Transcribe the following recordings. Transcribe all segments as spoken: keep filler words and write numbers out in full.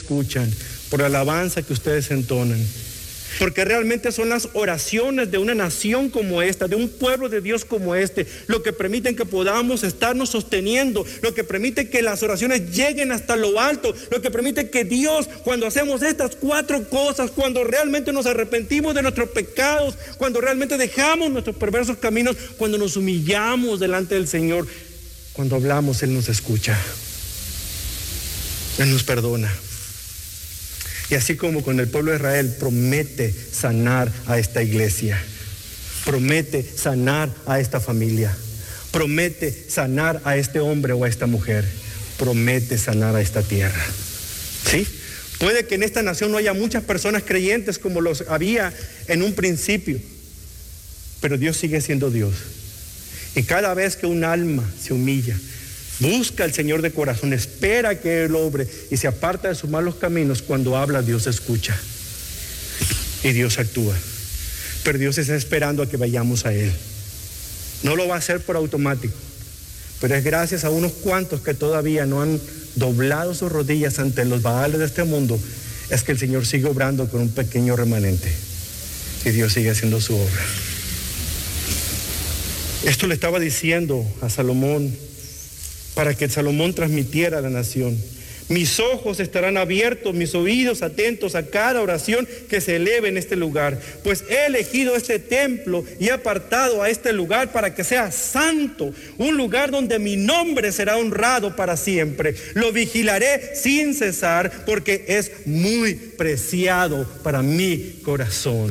escuchan, por la alabanza que ustedes entonan. Porque realmente son las oraciones de una nación como esta, de un pueblo de Dios como este, lo que permiten que podamos estarnos sosteniendo, lo que permite que las oraciones lleguen hasta lo alto, lo que permite que Dios, cuando hacemos estas cuatro cosas, cuando realmente nos arrepentimos de nuestros pecados, cuando realmente dejamos nuestros perversos caminos, cuando nos humillamos delante del Señor, cuando hablamos, Él nos escucha, Él nos perdona. Y así como con el pueblo de Israel, promete sanar a esta iglesia, promete sanar a esta familia, promete sanar a este hombre o a esta mujer, promete sanar a esta tierra. ¿Sí? Puede que en esta nación no haya muchas personas creyentes como los había en un principio, pero Dios sigue siendo Dios. Y cada vez que un alma se humilla, busca al Señor de corazón, espera que Él obre y se aparta de sus malos caminos, cuando habla, Dios escucha y Dios actúa. Pero Dios está esperando a que vayamos a Él. No lo va a hacer por automático, pero es gracias a unos cuantos que todavía no han doblado sus rodillas ante los baales de este mundo, es que el Señor sigue obrando con un pequeño remanente y Dios sigue haciendo su obra. Esto le estaba diciendo a Salomón para que Salomón transmitiera a la nación: mis ojos estarán abiertos, mis oídos atentos a cada oración que se eleve en este lugar, pues he elegido este templo y he apartado a este lugar para que sea santo, un lugar donde mi nombre será honrado para siempre. Lo vigilaré sin cesar, porque es muy preciado para mi corazón.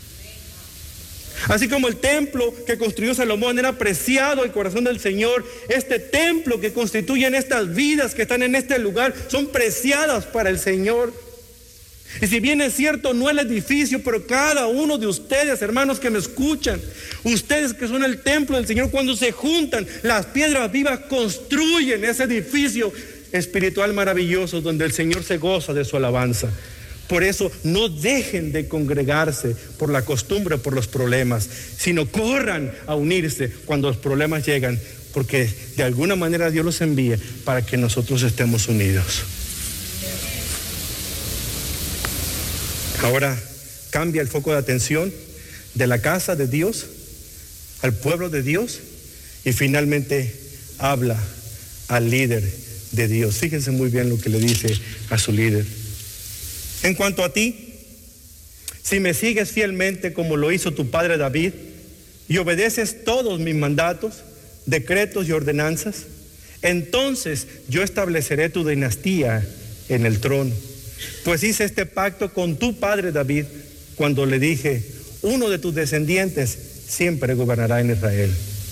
Así como el templo que construyó Salomón era preciado al corazón del Señor, este templo que constituyen estas vidas que están en este lugar son preciadas para el Señor. Y si bien es cierto, no el edificio, pero cada uno de ustedes, hermanos que me escuchan, ustedes que son el templo del Señor, cuando se juntan, las piedras vivas construyen ese edificio espiritual maravilloso donde el Señor se goza de su alabanza. Por eso no dejen de congregarse por la costumbre, por los problemas, sino corran a unirse cuando los problemas llegan, porque de alguna manera Dios los envía para que nosotros estemos unidos. Ahora cambia el foco de atención de la casa de Dios al pueblo de Dios y finalmente habla al líder de Dios. Fíjense muy bien lo que le dice a su líder. En cuanto a ti, si me sigues fielmente como lo hizo tu padre David y obedeces todos mis mandatos, decretos y ordenanzas, entonces yo estableceré tu dinastía en el trono. Pues hice este pacto con tu padre David cuando le dije: uno de tus descendientes siempre gobernará en Israel.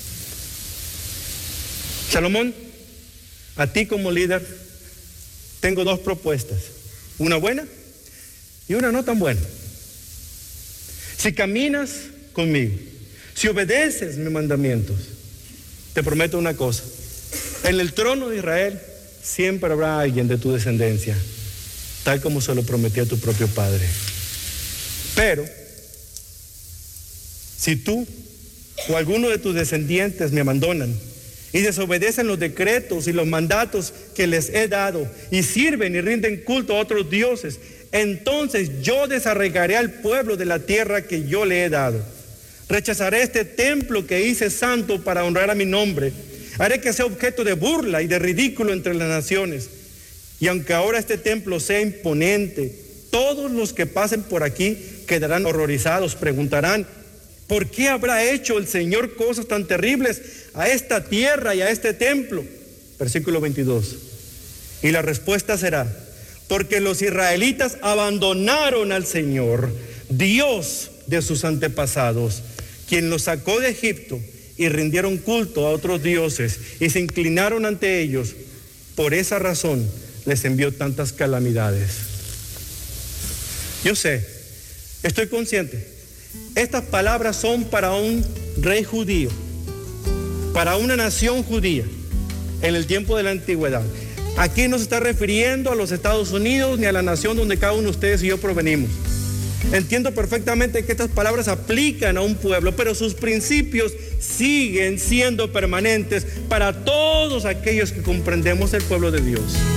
Salomón, a ti como líder tengo dos propuestas, una buena y una no tan buena. Si caminas conmigo, si obedeces mis mandamientos, te prometo una cosa: en el trono de Israel siempre habrá alguien de tu descendencia, tal como se lo prometió a tu propio padre. Pero si tú o alguno de tus descendientes me abandonan y desobedecen los decretos y los mandatos que les he dado y sirven y rinden culto a otros dioses, entonces yo desarraigaré al pueblo de la tierra que yo le he dado. Rechazaré este templo que hice santo para honrar a mi nombre. Haré que sea objeto de burla y de ridículo entre las naciones. Y aunque ahora este templo sea imponente, todos los que pasen por aquí quedarán horrorizados, preguntarán: ¿por qué habrá hecho el Señor cosas tan terribles a esta tierra y a este templo? Versículo veintidós. Y la respuesta será: porque los israelitas abandonaron al Señor, Dios de sus antepasados, quien los sacó de Egipto, y rindieron culto a otros dioses y se inclinaron ante ellos. Por esa razón les envió tantas calamidades. Yo sé, estoy consciente, estas palabras son para un rey judío, para una nación judía en el tiempo de la antigüedad. Aquí no se está refiriendo a los Estados Unidos ni a la nación donde cada uno de ustedes y yo provenimos. Entiendo perfectamente que estas palabras aplican a un pueblo, pero sus principios siguen siendo permanentes para todos aquellos que comprendemos el pueblo de Dios.